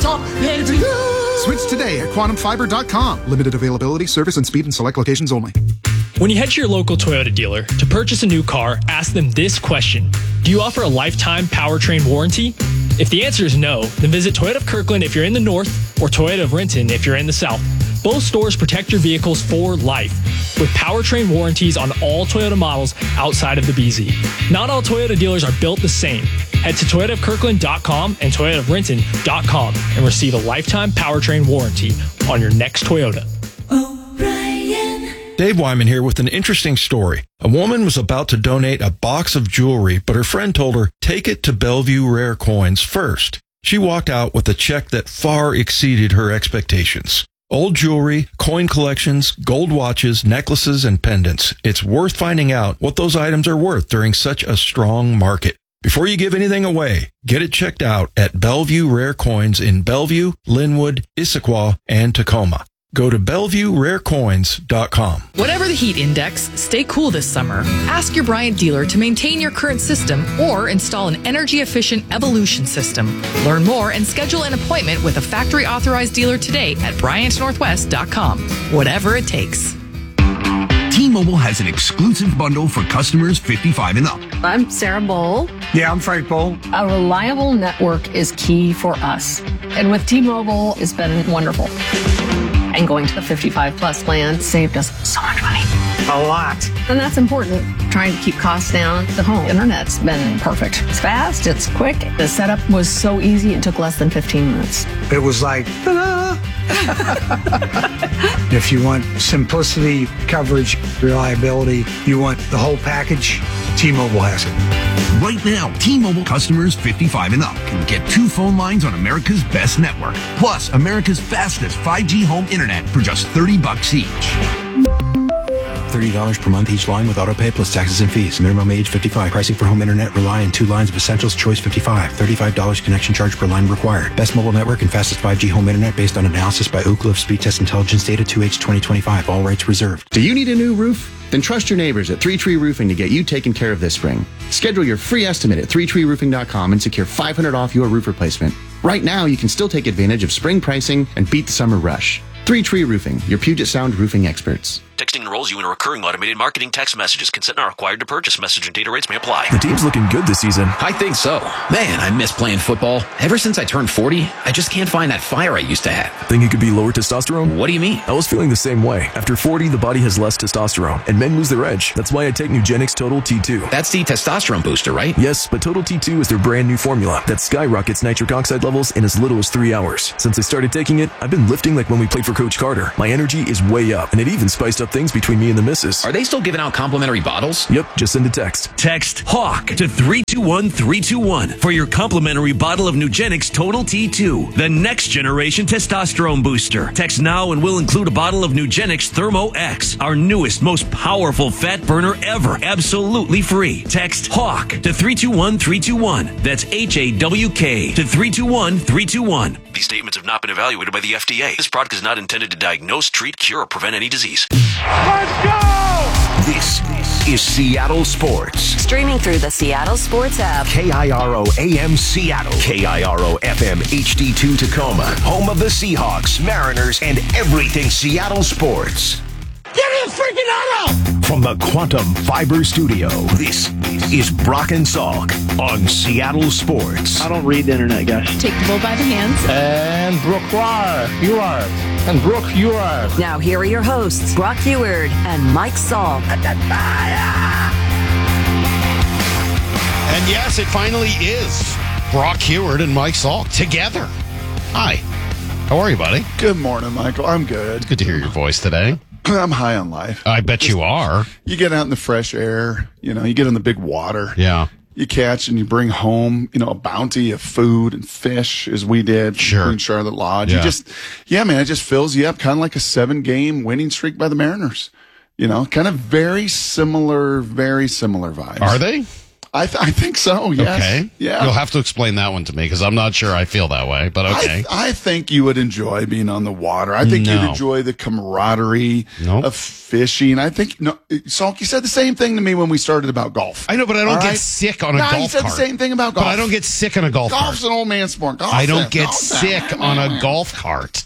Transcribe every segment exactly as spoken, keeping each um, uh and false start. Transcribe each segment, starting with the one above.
top, ready to go. Switch today at quantum fiber dot com. Limited availability, service and speed in select locations only. When you head to your local Toyota dealer to purchase a new car, ask them this question. Do you offer a lifetime powertrain warranty? If the answer is no, then visit Toyota of Kirkland if you're in the north or Toyota of Renton if you're in the south. Both stores protect your vehicles for life with powertrain warranties on all Toyota models outside of the B Z. Not all Toyota dealers are built the same. Head to Toyota of Kirkland dot com and Toyota of Renton dot com and receive a lifetime powertrain warranty on your next Toyota. Dave Wyman here with an interesting story. A woman was about to donate a box of jewelry, but her friend told her, take it to Bellevue Rare Coins first. She walked out with a check that far exceeded her expectations. Old jewelry, coin collections, gold watches, necklaces, and pendants. It's worth finding out what those items are worth during such a strong market. Before you give anything away, get it checked out at Bellevue Rare Coins in Bellevue, Linwood, Issaquah, and Tacoma. Go to Bellevue Rare Coins dot com. Whatever the heat index, stay cool this summer. Ask your Bryant dealer to maintain your current system or install an energy-efficient Evolution system. Learn more and schedule an appointment with a factory-authorized dealer today at Bryant Northwest dot com. Whatever it takes. T-Mobile has an exclusive bundle for customers fifty-five and up. I'm Sarah Bowl. Yeah, I'm Frank Bowl. A reliable network is key for us. And with T-Mobile, it's been wonderful. And going to the fifty-five plus plan saved us so much money. A lot. And that's important. Trying to keep costs down. The home internet's been perfect. It's fast, it's quick. The setup was so easy, it took less than fifteen minutes. It was like, ta-da! If you want simplicity, coverage, reliability, you want the whole package, T-Mobile has it. Right now, T-Mobile customers fifty-five and up can get two phone lines on America's best network, plus America's fastest five G home internet for just thirty bucks each. thirty dollars per month each line with autopay plus taxes and fees. Minimum age fifty-five. Pricing for home internet rely on two lines of Essentials Choice fifty-five. thirty-five dollars connection charge per line required. Best mobile network and fastest five G home internet based on analysis by Ookla of Speed Test Intelligence data two H twenty twenty-five. All rights reserved. Do you need a new roof? Then trust your neighbors at Three Tree Roofing to get you taken care of this spring. Schedule your free estimate at three tree roofing dot com and secure five hundred dollars off your roof replacement. Right now, you can still take advantage of spring pricing and beat the summer rush. Three Tree Roofing, your Puget Sound roofing experts. Texting enrolls you in a recurring automated marketing text messages. Consent not required to purchase. Message and data rates may apply. The team's looking good this season. I think so. Man, I miss playing football. Ever since I turned forty, I just can't find that fire I used to have. Think it could be lower testosterone? What do you mean? I was feeling the same way. After forty, the body has less testosterone, and men lose their edge. That's why I take Nugenix Total T two. That's the testosterone booster, right? Yes, but Total T two is their brand new formula that skyrockets nitric oxide levels in as little as three hours. Since I started taking it, I've been lifting like when we played for Coach Carter. My energy is way up, and it even spiced up things between me and the missus. Are they still giving out complimentary bottles? Yep, just send a text. Text HAWK to three two one three two one for your complimentary bottle of Nugenix Total T two, the next generation testosterone booster. Text now and we'll include a bottle of Nugenix Thermo X, our newest, most powerful fat burner ever, absolutely free. Text HAWK to three two one three two one. That's H A W K to three two one three two one. These statements have not been evaluated by the F D A. This product is not intended to diagnose, treat, cure, or prevent any disease. Let's go! This is Seattle Sports. Streaming through the Seattle Sports app. K I R O A M Seattle. K I R O F M H D two Tacoma. Home of the Seahawks, Mariners, and everything Seattle sports. Get his freaking auto! From the Quantum Fiber Studio, this is Brock and Salk on Seattle Sports. I don't read the internet, guys. Take the bull by the hands. And Brooke, you are. And Brooke, you are. Now here are your hosts, Brock Heward and Mike Salk. And yes, it finally is Brock Heward and Mike Salk together. Hi. How are you, buddy? Good morning, Michael. I'm good. It's good to hear your voice today. I'm high on life. I bet Just, you are. You get out in the fresh air, you know, you get in the big water. Yeah. You catch and you bring home, you know, a bounty of food and fish as we did sure. in Charlotte Lodge. Yeah. You just, yeah, man, it just fills you up kind of like a seven game winning streak by the Mariners. You know, kind of very similar, very similar vibes. Are they? I, th- I think so, yes. Okay. Yeah. You'll have to explain that one to me because I'm not sure I feel that way, but okay. I, th- I think you would enjoy being on the water. I think No. you'd enjoy the camaraderie Nope. of fishing. I think, no, Salk, you said the same thing to me when we started about golf. I know, but I don't All get right? sick on a no, golf you said cart. the same thing about golf. But I don't get sick on a golf Golf's cart. an old man sport. Golf's I don't a- get golf's a- sick on a golf cart.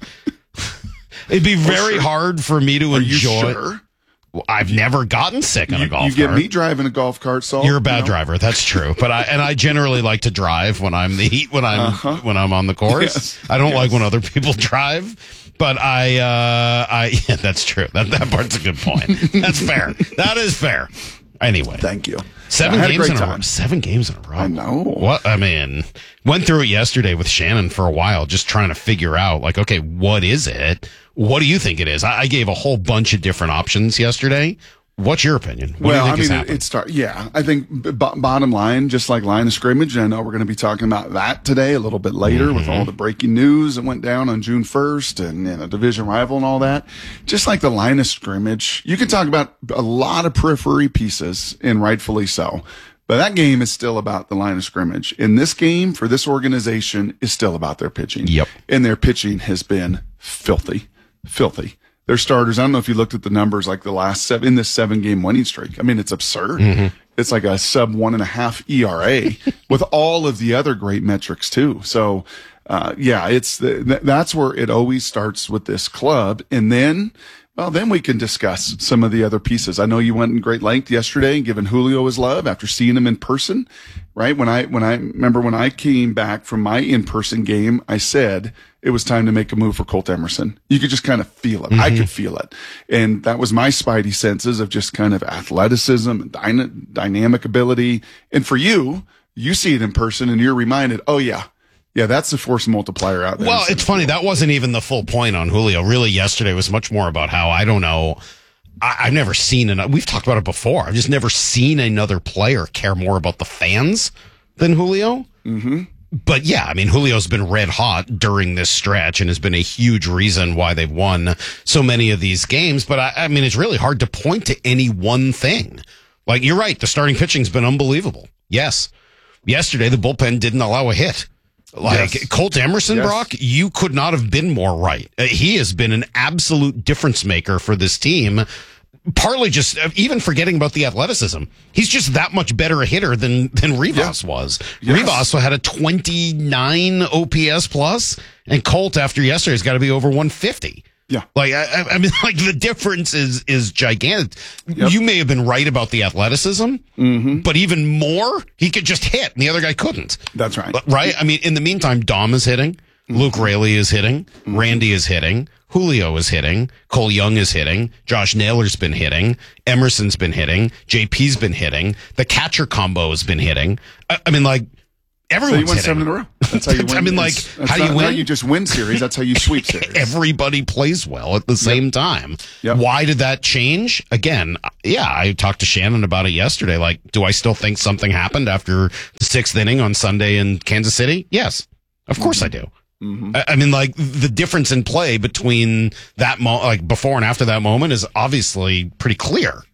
It'd be very sure. hard for me to Are you enjoy. sure? Well, I've never gotten sick on You, a golf you get cart. me driving a golf cart, Salk. You're a bad you know? driver. That's true. But I and I generally like to drive when I'm the when I'm Uh-huh. when I'm on the course. Yes. I don't Yes. like when other people drive. But I uh I yeah, that's true. That that part's a good point. That's fair. That is fair. Anyway. Thank you. Seven I had a games great in a row. time. Seven games in a row. I know. What I mean, went through it yesterday with Shannon for a while, just trying to figure out, like, okay, what is it? What do you think it is? I, I gave a whole bunch of different options yesterday. What's your opinion? What well, do you think I has mean, happened? it, it start. Yeah, I think b- b- bottom line, just like line of scrimmage. I know we're going to be talking about that today a little bit later Mm-hmm. with all the breaking news that went down on June first and, and a division rival and all that. Just like the line of scrimmage, you can talk about a lot of periphery pieces, and rightfully so. But that game is still about the line of scrimmage. And this game for this organization is still about their pitching. Yep. And their pitching has been filthy, filthy. Their starters, I don't know if you looked at the numbers, like the last seven, in this seven game winning streak. I mean, it's absurd. Mm-hmm. It's like a sub one and a half E R A with all of the other great metrics too. So, uh, yeah, it's the, th- that's where it always starts with this club. And then, well, then we can discuss some of the other pieces. I know you went in great length yesterday, giving Julio his love after seeing him in person, right? When I, when I remember when I came back from my in-person game, I said it was time to make a move for Colt Emerson. You could just kind of feel it. Mm-hmm. I could feel it. And that was my spidey senses of just kind of athleticism and dyna- dynamic ability. And for you, you see it in person and you're reminded, oh yeah, yeah, that's the force multiplier out there. Well, it's funny. That wasn't even the full point on Julio. Really, yesterday was much more about how, I don't know, I, I've never seen, an, we've talked about it before. I've just never seen another player care more about the fans than Julio. Mm-hmm. But yeah, I mean, Julio's been red hot during this stretch and has been a huge reason why they've won so many of these games. But I, I mean, it's really hard to point to any one thing. Like, you're right. The starting pitching's been unbelievable. Yes. Yesterday, the bullpen didn't allow a hit. Like, Yes. Colt Emerson, Yes. Brock, you could not have been more right. Uh, he has been an absolute difference maker for this team. Partly just, uh, even forgetting about the athleticism, he's just that much better a hitter than than Rivas was. Yes. Rivas had a twenty-nine O P S plus, and Colt after yesterday's got to be over one fifty. Yeah. Like, I, I- I mean, like, the difference is is gigantic. Yep. You may have been right about the athleticism, Mm-hmm. but even more, he could just hit, and the other guy couldn't. That's right. Right? I mean, in the meantime, Dom is hitting, Luke Raley is hitting, Randy is hitting, Julio is hitting, Cole Young is hitting, Josh Naylor's been hitting, Emerson's been hitting, J P's been hitting, the catcher combo has been hitting. I, I mean, like, So everyone's you won hitting. seven in a row. That's how you win. I mean, like, It's- that's how do you not win? How you just win series. That's how you sweep series. Everybody plays well at the same time. Yep. Why did that change? Again, yeah, I talked to Shannon about it yesterday. Like, do I still think something happened after the sixth inning on Sunday in Kansas City? Yes, of course Mm-hmm. I do. I I mean, like, the difference in play between that mo- like before and after that moment is obviously pretty clear.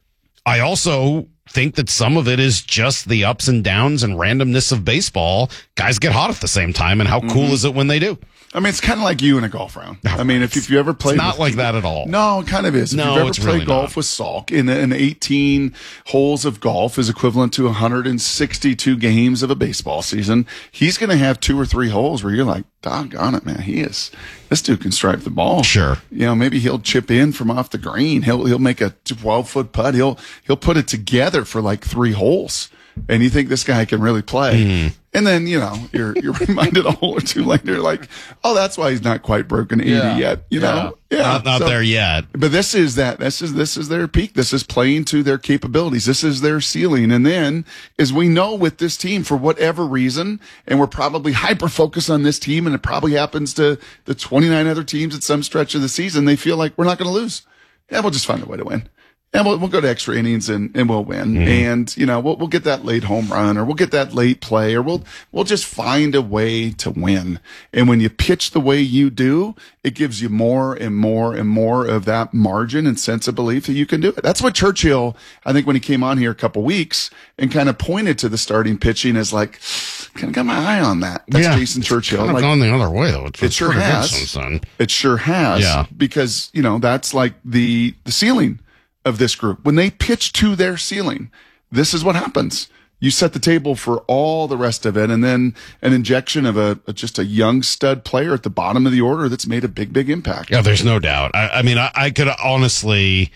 I also think that some of it is just the ups and downs and randomness of baseball. Guys get hot at the same time, and how cool Mhm. is it when they do? I mean, it's kind of like you in a golf round. I mean, if, if you ever played, It's not with- like that at all. No, it kind of is. If No, you've ever it's played really golf not. with Salk, in, in eighteen holes of golf is equivalent to one hundred sixty-two games of a baseball season. He's going to have two or three holes where you're like, doggone it, man, he is. This dude can strike the ball. Sure. You know, maybe he'll chip in from off the green. He'll he'll make a twelve foot putt. He'll he'll put it together for like three holes. And you think this guy can really play. Mm-hmm. And then, you know, you're you're reminded a hole or two later, like, oh, that's why he's not quite broken eighty Yeah. yet. You know? Yeah. Not- not there yet. But this is that this is this is their peak. This is playing to their capabilities. This is their ceiling. And then, as we know with this team, for whatever reason, and we're probably hyper focused on this team, and it probably happens to the twenty-nine other teams at some stretch of the season, they feel like we're not going to lose. Yeah, we'll just find a way to win. and we'll, we'll go to extra innings and, and we'll win. Mm-hmm. And, you know, we'll, we'll get that late home run or we'll get that late play or we'll, we'll just find a way to win. And when you pitch the way you do, it gives you more and more and more of that margin and sense of belief that you can do it. That's what Churchill, I think when he came on here a couple weeks and kind of pointed to the starting pitching as like, kind of got my eye on that. That's yeah. Jason Churchill. Kind of like, gone the other way though. It's, it sure has. Son. It sure has. Yeah. Because, you know, that's like the, the ceiling of this group. When they pitch to their ceiling, this is what happens. You set the table for all the rest of it, and then an injection of a, a just a young stud player at the bottom of the order that's made a big, big impact. Yeah, there's no doubt. I, I mean, I, I could honestly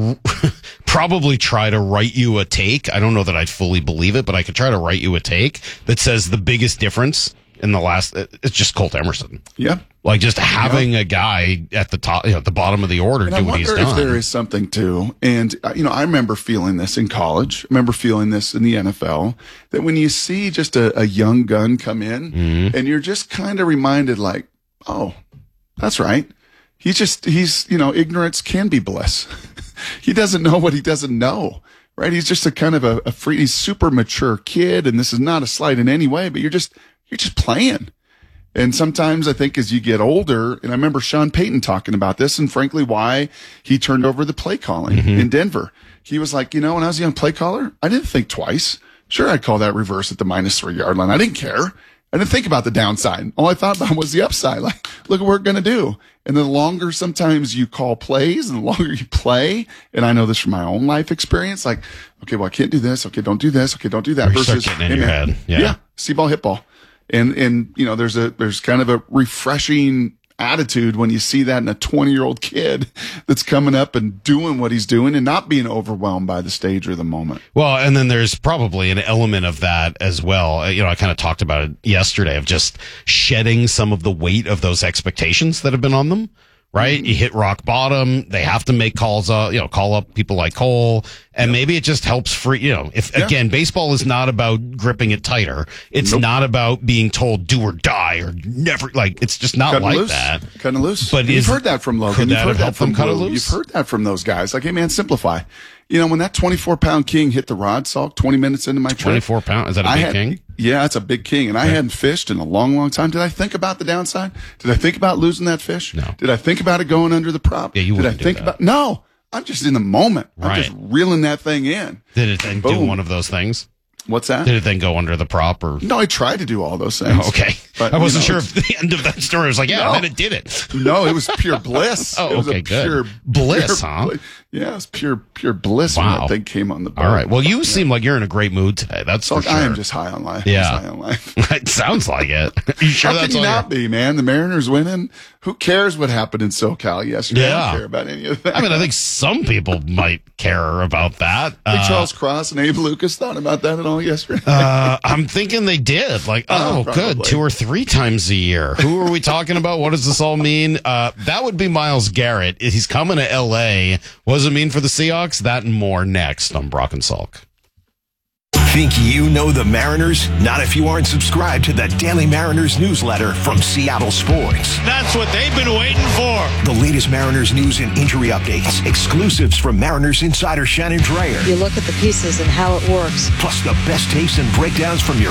probably try to write you a take. I don't know that I'd fully believe it, but I could try to write you a take that says the biggest difference in the last, it's just Colt Emerson. Yeah. Like just having yeah. a guy at the top, you know, at the bottom of the order and do I what he's wonder done. If there is something too, and uh, you know, I remember feeling this in college. I remember feeling this in the N F L. That when you see just a, a young gun come in, mm-hmm. and you're just kind of reminded, like, oh, that's right. He's just he's you know, ignorance can be bliss. He doesn't know what he doesn't know. Right? He's just a kind of a, a free, he's super mature kid, and this is not a slight in any way, but you're just you're just playing. And sometimes I think as you get older, and I remember Sean Payton talking about this and frankly why he turned over the play calling mm-hmm. in Denver. He was like, you know, when I was a young play caller, I didn't think twice. Sure, I'd call that reverse at the minus three yard line. I didn't care. I didn't think about the downside. All I thought about was the upside. Like, look at what we're going to do. And the longer sometimes you call plays and the longer you play, and I know this from my own life experience, like, okay, well, I can't do this. Okay, don't do this. Okay, don't do that. You versus, start getting in hey, your man, head. Yeah. yeah, see ball, hit ball. And, and, you know, there's a, there's kind of a refreshing attitude when you see that in a twenty year old kid that's coming up and doing what he's doing and not being overwhelmed by the stage or the moment. Well, and then there's probably an element of that as well. You know, I kind of talked about it yesterday of just shedding some of the weight of those expectations that have been on them. Right? You hit rock bottom. They have to make calls, uh, you know, call up people like Cole. And maybe it just helps free, you know, if Yeah. again, baseball is not about gripping it tighter. It's Nope. not about being told do or die or never, like, it's just not Cutting like loose. that. Cutting loose. But And is- you've heard that from Logan. could You've that heard have that helped from them cut it Blue. loose? You've heard that from those guys. Like, hey man, simplify. You know, when that twenty-four pound king hit the rod, Salk, twenty minutes into my trip. twenty-four pound. Is that a I big had- king? Yeah, it's a big king. And I hadn't fished in a long, long time. Did I think about the downside? Did I think about losing that fish? No. Did I think about it going under the prop? Yeah, you Did I wouldn't do think that. about No. I'm just in the moment. I'm Right. just reeling that thing in. Did it then do Boom. one of those things? What's that? Did it then go under the prop or? No, I tried to do all those things. Oh, okay. But, I wasn't you know, sure if the end of that story was like, yeah, No. and then it did it. No, it was pure bliss. Oh, it was okay, a good. Pure Bliss, pure huh? bli- Yeah, it was pure, pure bliss when Wow. that thing came on the boat. All right. Well, you seem like you're in a great mood today. That's So for sure. I am just high on life. Yeah. Just high on life. It sounds like it. You sure How that's can you all not you're- be, man? The Mariners winning. Who cares what happened in SoCal yesterday? I Yeah. don't care about any of that. I mean, I think some people might care about that. think Uh, Charles Cross and Abe Lucas thought about that at all yesterday. uh, I'm thinking they did. Like, oh, Oh, good. probably. Two or three times a year. Who are we talking about? What does this all mean? Uh, that would be Myles Garrett. He's coming to L A. What does it mean for the Seahawks? That and more next on Brock and Salk. Think you know the Mariners? Not if you aren't subscribed to the Daily Mariners newsletter from Seattle Sports. That's what they've been waiting for. The latest Mariners news and injury updates, exclusives from Mariners insider Shannon Dreyer, You look at the pieces and how it works. plus the best takes and breakdowns from your